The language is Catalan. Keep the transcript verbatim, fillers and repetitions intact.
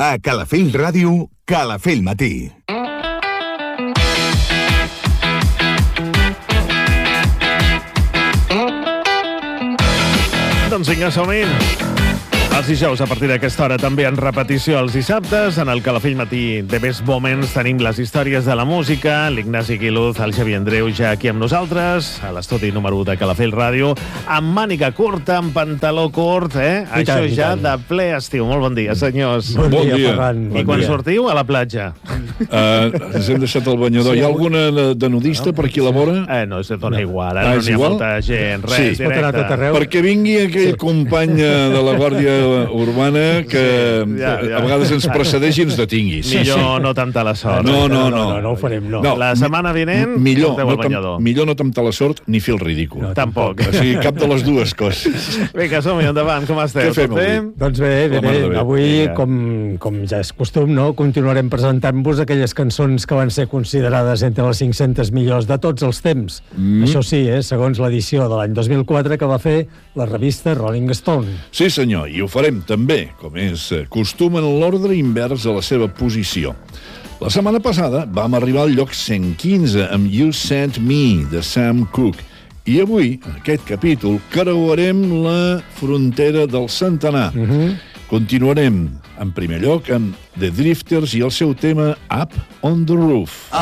A Calafell Ràdio, Calafell Matí. Doncs vinga, som-hi. Els dijous, a partir d'aquesta hora, també en repetició els dissabtes. En el Calafell Matí de Best Moments tenim les històries de la música. L'Ignasi Quíluz, el Xavi Andreu ja aquí amb nosaltres, a l'estudi número u de Calafell Ràdio, amb màniga curta, amb pantaló curt, eh? I Això tant, i ja tant. de ple estiu. Molt bon dia, senyors. Bon, Bon dia, dia. Ferran. I Bon quan dia. sortiu, a la platja? Uh, ens hem deixat el banyador. Sí, Hi ha avui- alguna de, de nudista per aquí a la vora? Eh, no, se dona igual. Ah, Ara no és n'hi ha igual? molta gent. Res, Sí. Es pot anar a tot directe. arreu. Perquè vingui aquell company eh, de la Guàrdia Urbana que Sí, ja, ja. a vegades ens precedeix i ens detingui. Millor no temptar la sort. No, no, no, no. no ho farem, no. No. La setmana vinent, Millor porteu no, el banyador. tem, millor no temptar la sort ni fer el ridícul. No. Tampoc. O sigui, cap de les dues coses. Vinga, som-hi, endavant. Com esteu? Què fem Tot bé? avui? Doncs bé, bé, La mare de bé. bé. Avui, Vinga. com, com ja és costum, no? Continuarem presentant-vos aquelles cançons que van ser considerades entre les cinc-centes millors de tots els temps. Mm. Això sí, eh? Segons l'edició de l'any dos mil quatre que va fer la revista Rolling Stone. Sí, senyor, i ho farem també, com és eh, costum, en l'ordre invers a la seva posició. La setmana passada vam arribar al lloc cent quinze amb You Sent Me, de Sam Cooke. I avui, en aquest capítol, creuarem la frontera del centenar. Mm -hmm. Continuarem, en primer lloc, amb The Drifters i el seu tema Up on the Roof.